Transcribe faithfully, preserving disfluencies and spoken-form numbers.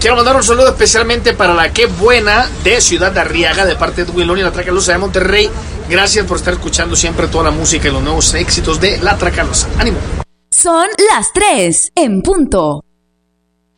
Quiero mandar un saludo especialmente para la Qué Buena de Ciudad de Arriaga, de parte de Edwin Loni y la Tracalosa de Monterrey. Gracias por estar escuchando siempre toda la música y los nuevos éxitos de la Tracalosa. ¡Ánimo! Son las tres en punto.